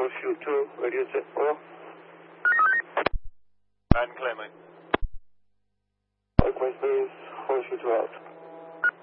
Horseshoe 2, radio set 4. And clear, mate. Likewise, base, Horseshoe 2 out.